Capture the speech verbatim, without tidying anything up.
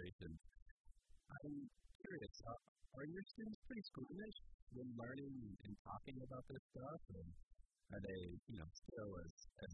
situations. I'm curious, uh, are your students pretty squeamish when learning and talking about this stuff? And are they, you know, still as, as